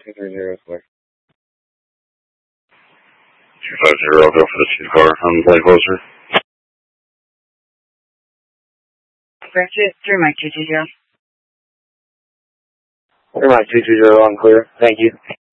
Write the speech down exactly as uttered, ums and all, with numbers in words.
two three zero is clear. two five zero, I'll go for the two car on the plane closer. Gotcha. Three Mike two two zero. Three Mike two two zero on clear. Thank you.